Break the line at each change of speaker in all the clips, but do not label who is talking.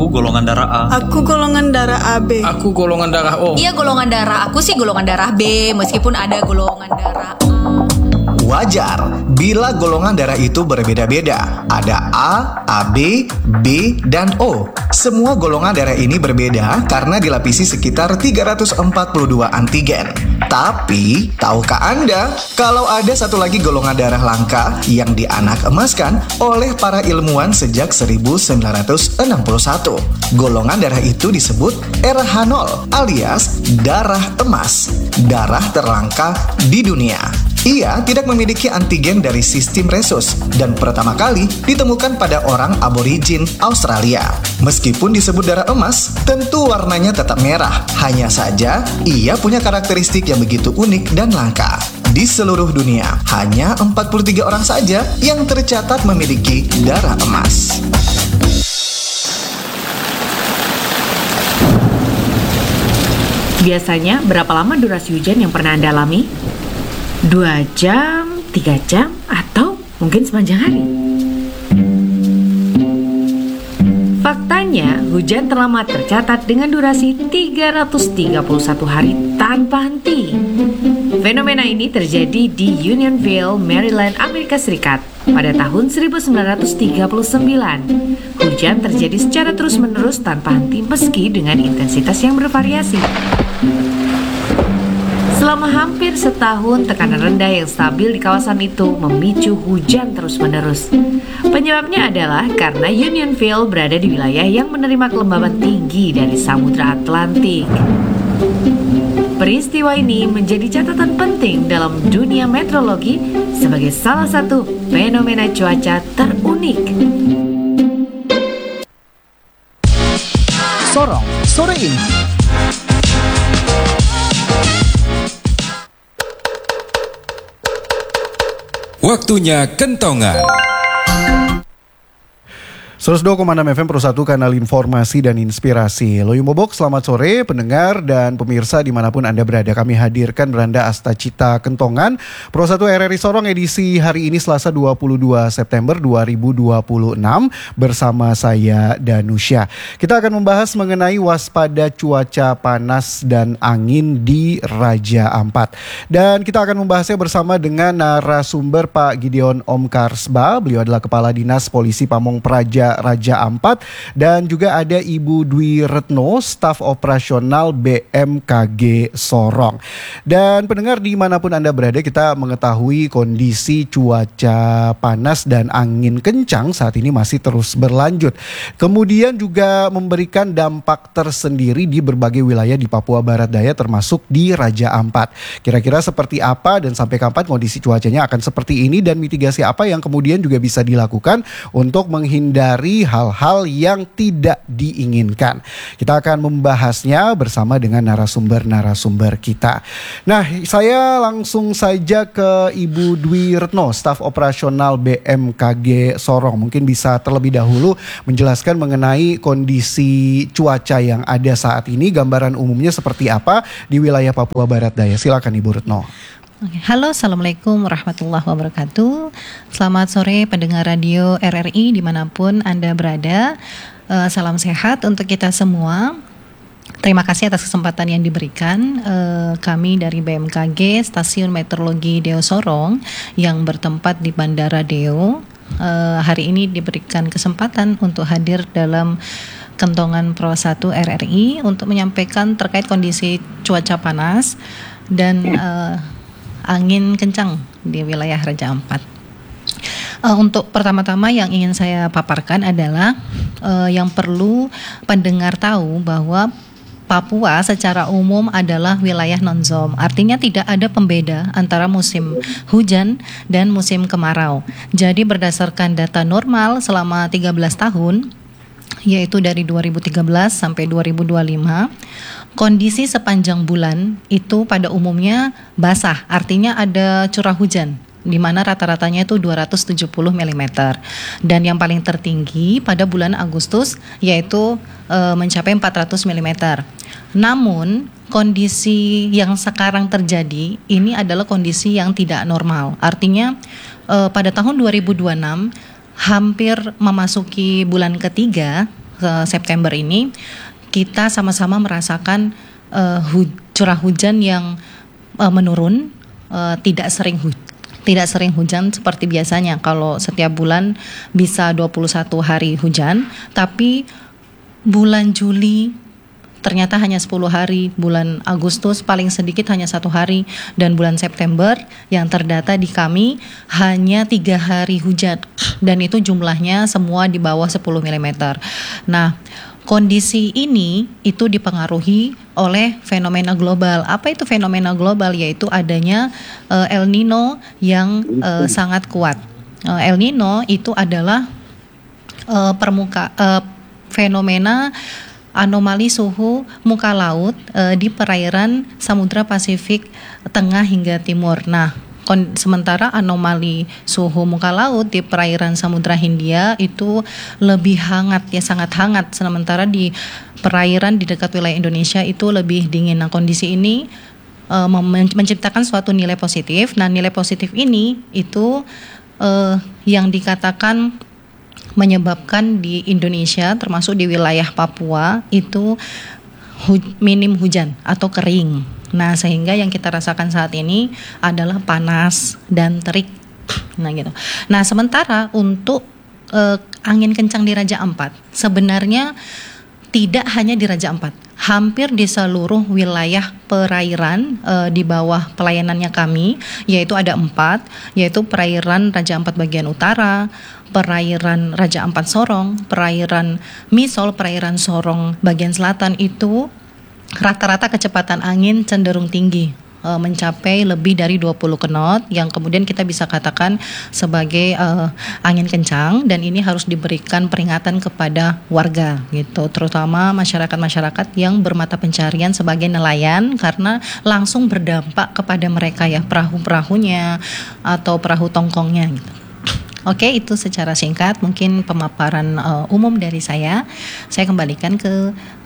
Aku golongan darah A.
Aku golongan darah AB.
Aku golongan darah O.
Iya golongan darah. Aku sih golongan darah B, meskipun ada golongan darah A.
Wajar bila golongan darah itu berbeda-beda. Ada A, AB, B, dan O. Semua golongan darah ini berbeda karena dilapisi sekitar 342 antigen. Tapi, tahukah Anda kalau ada satu lagi golongan darah langka yang dianak emaskan oleh para ilmuwan sejak 1961? Golongan darah itu disebut RH0 alias darah emas, darah terlangka di dunia. Ia tidak memiliki antigen dari sistem Rhesus dan pertama kali ditemukan pada orang aborigin Australia. Meskipun disebut darah emas, tentu warnanya tetap merah. Hanya saja, ia punya karakteristik yang begitu unik dan langka. Di seluruh dunia, hanya 43 orang saja yang tercatat memiliki darah emas.
Biasanya berapa lama durasi hujan yang pernah Anda alami? 2 jam, 3 jam, atau mungkin sepanjang hari? Faktanya, hujan terlama tercatat dengan durasi 331 hari tanpa henti. Fenomena ini terjadi di Unionville, Maryland, Amerika Serikat pada tahun 1939. Hujan terjadi secara terus-menerus tanpa henti meski dengan intensitas yang bervariasi. Selama hampir setahun, tekanan rendah yang stabil di kawasan itu memicu hujan terus-menerus. Penyebabnya adalah karena Unionville berada di wilayah yang menerima kelembaban tinggi dari Samudra Atlantik. Peristiwa ini menjadi catatan penting dalam dunia meteorologi sebagai salah satu fenomena cuaca terunik.
Sorong sore ini.
Waktunya kentongan.
102,6 FM Pro 1 kanal informasi dan inspirasi. Loyung Bobok, selamat sore pendengar dan pemirsa dimanapun Anda berada. Kami hadirkan Beranda Astacita Kentongan Pro 1 RRI Sorong edisi hari ini Selasa 22 September 2026 bersama saya Danusya. Kita akan membahas mengenai waspada cuaca panas dan angin di Raja Ampat. Dan kita akan membahasnya bersama dengan narasumber Pak Gideon Omkarsba. Beliau adalah Kepala Dinas Polisi Pamong Praja Raja Ampat, dan juga ada Ibu Dwi Retno, staf operasional BMKG Sorong. Dan pendengar dimanapun Anda berada, kita mengetahui kondisi cuaca panas dan angin kencang saat ini masih terus berlanjut. Kemudian juga memberikan dampak tersendiri di berbagai wilayah di Papua Barat Daya termasuk di Raja Ampat. Kira-kira seperti apa dan sampai kapan kondisi cuacanya akan seperti ini dan mitigasi apa yang kemudian juga bisa dilakukan untuk menghindari hal-hal yang tidak diinginkan. Kita akan membahasnya bersama dengan narasumber-narasumber kita. Nah, saya langsung saja ke Ibu Dwi Retno, staf operasional BMKG Sorong. Mungkin bisa terlebih dahulu menjelaskan mengenai kondisi cuaca yang ada saat ini, gambaran umumnya seperti apa di wilayah Papua Barat Daya. Silakan Ibu Retno.
Halo, Assalamualaikum warahmatullahi wabarakatuh. Selamat sore pendengar radio RRI dimanapun Anda berada. Salam sehat untuk kita semua. Terima kasih atas kesempatan yang diberikan. Kami dari BMKG Stasiun Meteorologi Deo Sorong yang bertempat di Bandara Deo, hari ini diberikan kesempatan untuk hadir dalam Kentongan Pro 1 RRI untuk menyampaikan terkait kondisi cuaca panas dan angin kencang di wilayah Raja Ampat. Untuk pertama-tama yang ingin saya paparkan adalah yang perlu pendengar tahu bahwa Papua secara umum adalah wilayah non-zom. Artinya tidak ada pembeda antara musim hujan dan musim kemarau. Jadi berdasarkan data normal selama 13 tahun, yaitu dari 2013 sampai 2025, kondisi sepanjang bulan itu pada umumnya basah, artinya ada curah hujan di mana rata-ratanya itu 270 mm. Dan yang paling tertinggi pada bulan Agustus yaitu mencapai 400 mm. Namun kondisi yang sekarang terjadi ini adalah kondisi yang tidak normal. Artinya pada tahun 2026 hampir memasuki bulan ketiga September ini kita sama-sama merasakan curah hujan yang menurun, tidak sering hujan seperti biasanya. Kalau setiap bulan bisa 21 hari hujan, tapi bulan Juli ternyata hanya 10 hari, bulan Agustus paling sedikit hanya 1 hari, dan bulan September yang terdata di kami hanya 3 hari hujan, dan itu jumlahnya semua di bawah 10 mm. Nah, kondisi ini itu dipengaruhi oleh fenomena global. Apa itu fenomena global? Yaitu adanya El Nino yang sangat kuat. El Nino itu adalah fenomena anomali suhu muka laut di perairan Samudra Pasifik Tengah hingga Timur. Nah, sementara anomali suhu muka laut di perairan Samudra Hindia itu lebih hangat, ya sangat hangat. Sementara di perairan di dekat wilayah Indonesia itu lebih dingin. Nah, kondisi ini menciptakan suatu nilai positif. Nah, nilai positif ini itu yang dikatakan menyebabkan di Indonesia termasuk di wilayah Papua itu minim hujan atau kering. Nah, sehingga yang kita rasakan saat ini adalah panas dan terik. Nah, gitu. Nah, sementara untuk angin kencang di Raja Ampat sebenarnya tidak hanya di Raja Ampat, hampir di seluruh wilayah perairan di bawah pelayanannya kami, yaitu ada 4, yaitu perairan Raja Ampat bagian utara, perairan Raja Ampat Sorong, perairan Misol, perairan Sorong bagian selatan itu rata-rata kecepatan angin cenderung tinggi, mencapai lebih dari 20 knot, yang kemudian kita bisa katakan sebagai angin kencang, dan ini harus diberikan peringatan kepada warga gitu, terutama masyarakat-masyarakat yang bermata pencarian sebagai nelayan, karena langsung berdampak kepada mereka ya, perahu-perahunya atau perahu tongkongnya gitu. Oke, itu secara singkat mungkin pemaparan umum dari saya. Saya kembalikan ke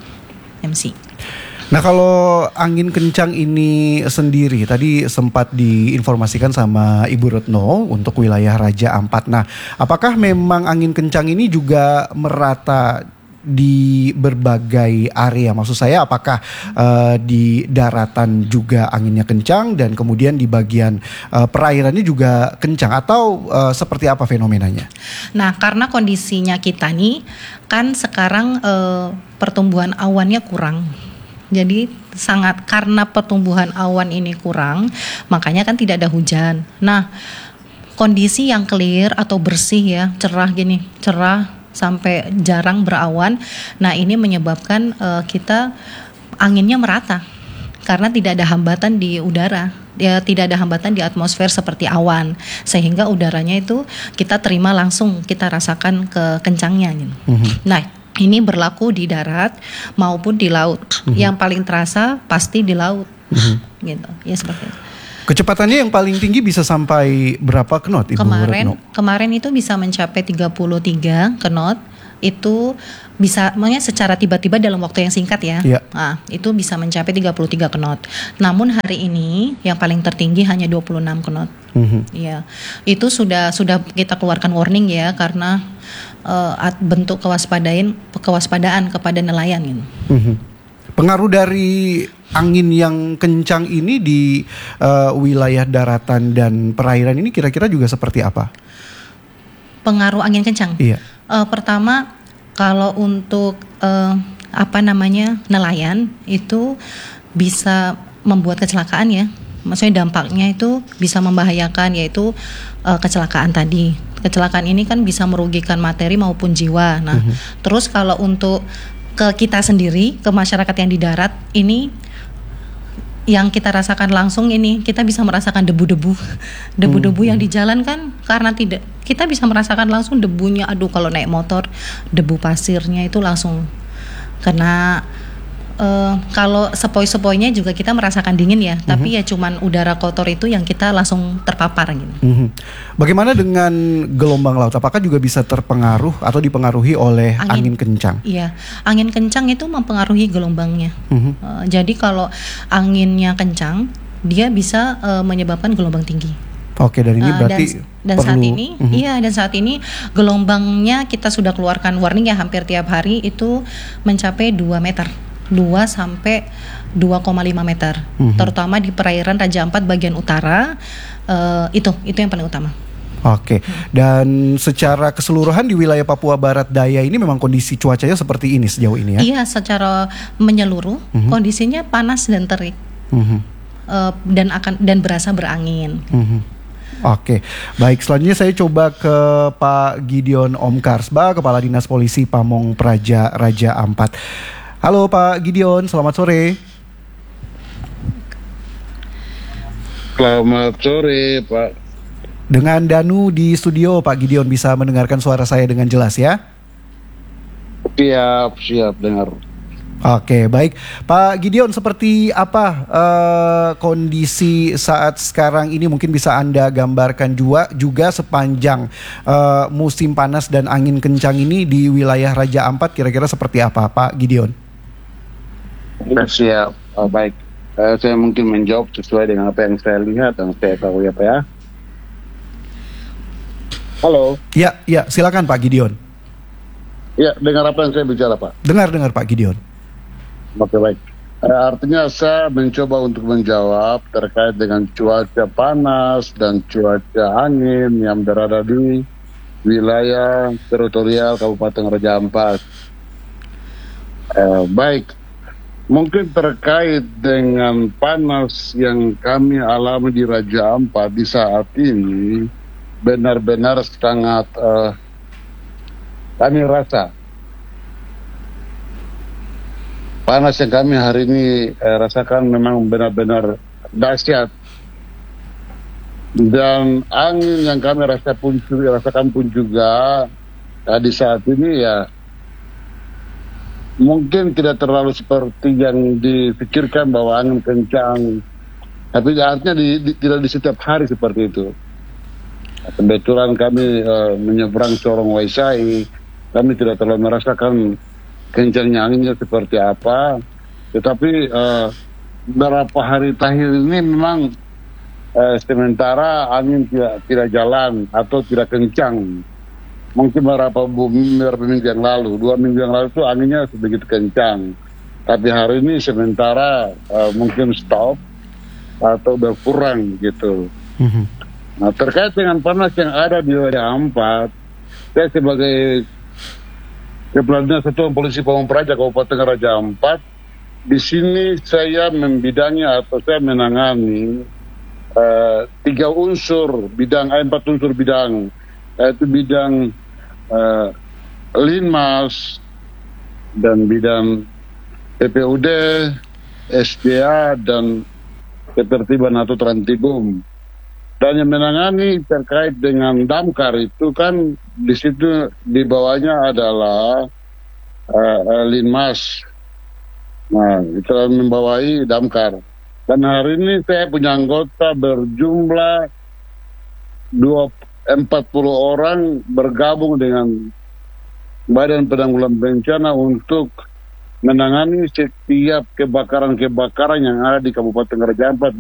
MC.
Nah, kalau angin kencang ini sendiri tadi sempat diinformasikan sama Ibu Retno untuk wilayah Raja Ampat. Nah, apakah memang angin kencang ini juga merata di berbagai area? Maksud saya apakah di daratan juga anginnya kencang dan kemudian di bagian perairannya juga kencang, atau seperti apa fenomenanya?
Nah, karena kondisinya kita nih kan sekarang pertumbuhan awannya kurang. Jadi karena pertumbuhan awan ini kurang, makanya kan tidak ada hujan. Nah, kondisi yang clear atau bersih ya, cerah sampai jarang berawan. Nah, ini menyebabkan kita anginnya merata karena tidak ada hambatan di udara. Ya, tidak ada hambatan di atmosfer seperti awan, sehingga udaranya itu kita terima langsung, kita rasakan kencangnya gitu. Nah, ini berlaku di darat maupun di laut. Yang paling terasa pasti di laut. Gitu. Ya, seperti itu.
Kecepatannya yang paling tinggi bisa sampai berapa knot, Ibu Retno?
Kemarin itu bisa mencapai 33 knot. Itu bisa, maksudnya secara tiba-tiba dalam waktu yang singkat ya. Nah, itu bisa mencapai 33 knot. Namun hari ini yang paling tertinggi hanya 26 knot. Ya, itu sudah kita keluarkan warning ya, karena bentuk kewaspadaan kepada nelayan gitu.
Pengaruh dari angin yang kencang ini di wilayah daratan dan perairan ini kira-kira juga seperti apa?
Pengaruh angin kencang?
Iya.
Pertama, kalau untuk nelayan itu bisa membuat kecelakaan ya. Maksudnya dampaknya itu bisa membahayakan, yaitu kecelakaan tadi. Kecelakaan ini kan bisa merugikan materi maupun jiwa. Nah, terus kalau untuk ke kita sendiri, ke masyarakat yang di darat, ini yang kita rasakan langsung ini, kita bisa merasakan debu-debu yang di jalan kan, karena kita bisa merasakan langsung debunya. Aduh, kalau naik motor, debu pasirnya itu langsung kena. Kalau sepoi-sepoinya juga kita merasakan dingin ya, tapi ya cuman udara kotor itu yang kita langsung terpapar gitu.
Bagaimana dengan gelombang laut? Apakah juga bisa terpengaruh atau dipengaruhi oleh angin kencang?
Iya, angin kencang itu mempengaruhi gelombangnya. Jadi kalau anginnya kencang, dia bisa menyebabkan gelombang tinggi.
Oke, dan ini berarti
dan
perlu.
saat ini, dan saat ini gelombangnya kita sudah keluarkan warning ya hampir tiap hari itu mencapai 2 meter, 2 sampai 2,5 meter, terutama di perairan Raja Ampat bagian utara, itu yang paling utama.
Oke, dan secara keseluruhan di wilayah Papua Barat Daya ini memang kondisi cuacanya seperti ini sejauh ini ya?
Iya, secara menyeluruh kondisinya panas dan terik, dan berasa berangin.
Oke, baik. Selanjutnya saya coba ke Pak Gideon Omkarsba, Kepala Dinas Polisi Pamong Praja Raja Ampat. Halo Pak Gideon, selamat sore.
Selamat sore Pak.
Dengan Danu di studio, Pak Gideon bisa mendengarkan suara saya dengan jelas ya?
Siap dengar.
Oke, baik. Pak Gideon, seperti apa kondisi saat sekarang ini mungkin bisa Anda gambarkan juga sepanjang musim panas dan angin kencang ini di wilayah Raja Ampat kira-kira seperti apa, Pak Gideon?
Siap, baik. Saya mungkin menjawab sesuai dengan apa yang saya lihat dan saya tahu ya Pak ya. Halo.
Ya, silakan Pak Gideon.
Ya, dengar apa yang saya bicara Pak?
Dengar Pak Gideon.
Oke, baik. Artinya saya mencoba untuk menjawab terkait dengan cuaca panas dan cuaca angin yang berada di wilayah teritorial Kabupaten Raja Ampat. Baik, mungkin terkait dengan panas yang kami alami di Raja Ampat di saat ini benar-benar sangat kami rasa. Panas yang kami hari ini rasakan memang benar-benar dahsyat, dan angin yang kami rasakan pun juga di saat ini ya mungkin tidak terlalu seperti yang dipikirkan bahwa angin kencang, tapi artinya tidak di setiap hari seperti itu. Kebetulan kami menyeberang Corong Waisai, kami tidak terlalu merasakan kencangnya anginnya seperti apa, tetapi beberapa hari terakhir ini memang sementara angin tidak jalan atau tidak kencang. Mungkin beberapa minggu yang lalu, 2 minggu yang lalu itu anginnya sedikit kencang, tapi hari ini sementara mungkin stop atau berkurang gitu. Nah, terkait dengan panas yang ada di Raja Ampat, saya sebagai Kepala Dinas Satuan Polisi Pamong Praja Kabupaten Raja Ampat, di sini saya membidangi atau saya menangani 4 unsur bidang, yaitu bidang Linmas dan bidang PPUD, SDA dan ketertiban atau Trantibum. Dan yang menangani terkait dengan damkar itu kan di situ di bawahnya adalah Linmas. Nah, itu membawahi damkar. Dan hari ini saya punya anggota berjumlah 40 orang bergabung dengan Badan Penanggulangan Bencana untuk menangani setiap kebakaran yang ada di Kabupaten Raja Ampat.